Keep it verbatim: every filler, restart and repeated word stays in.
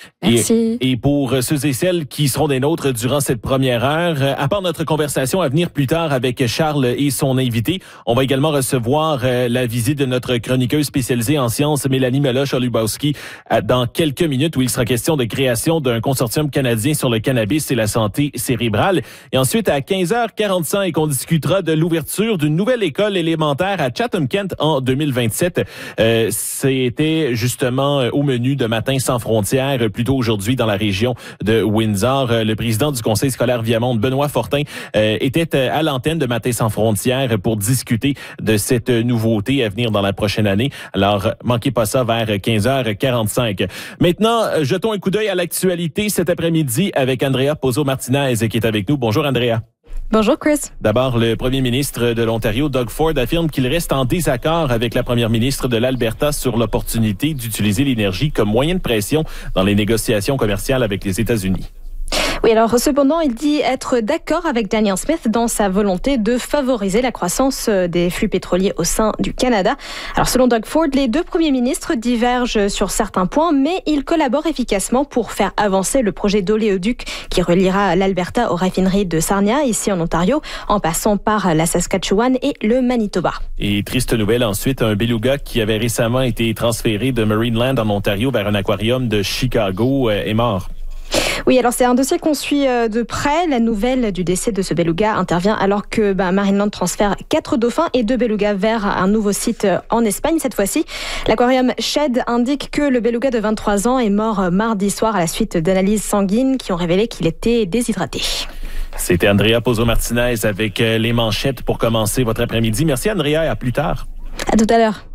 Merci. Et, et pour ceux et celles qui seront des nôtres durant cette première heure, à part notre conversation à venir plus tard avec Charles et son invité, on va également recevoir la visite de notre chroniqueuse spécialisée en sciences, Mélanie Meloche-Olubowski, dans quelques minutes où il sera question de création d'un consortium canadien sur le cannabis et la santé cérébrale. Et ensuite, à quinze heures quarante-cinq, on discutera de l'ouverture d'une nouvelle école élémentaire à Chatham-Kent en deux mille vingt-sept. Euh, c'était justement au menu de Matin sans frontières, plus tôt aujourd'hui dans la région de Windsor. Le président du conseil scolaire Viamonde, Benoît Fortin, euh, était à l'antenne de Matin sans frontières pour discuter de cette nouveauté à venir dans la prochaine année. Alors, manquez pas ça vers quinze heures quarante-cinq. Maintenant, jetons un coup d'œil à l'actualité cet après-midi avec Andrea Pozzo-Martinez qui est avec nous. Bonjour Andrea. Bonjour Chris. D'abord, le premier ministre de l'Ontario, Doug Ford, affirme qu'il reste en désaccord avec la première ministre de l'Alberta sur l'opportunité d'utiliser l'énergie comme moyen de pression dans les négociations commerciales avec les États-Unis. Oui, alors cependant, il dit être d'accord avec Danielle Smith dans sa volonté de favoriser la croissance des flux pétroliers au sein du Canada. Alors selon Doug Ford, les deux premiers ministres divergent sur certains points, mais ils collaborent efficacement pour faire avancer le projet d'oléoduc qui reliera l'Alberta aux raffineries de Sarnia, ici en Ontario, en passant par la Saskatchewan et le Manitoba. Et triste nouvelle ensuite, un beluga qui avait récemment été transféré de Marineland en Ontario vers un aquarium de Chicago est mort. Oui, alors c'est un dossier qu'on suit de près. La nouvelle du décès de ce beluga intervient alors que bah, Marineland transfère quatre dauphins et deux belugas vers un nouveau site en Espagne cette fois-ci. L'aquarium Shed indique que le beluga de vingt-trois ans est mort mardi soir à la suite d'analyses sanguines qui ont révélé qu'il était déshydraté. C'était Andrea Pozzo-Martinez avec les manchettes pour commencer votre après-midi. Merci Andrea et à plus tard. À tout à l'heure.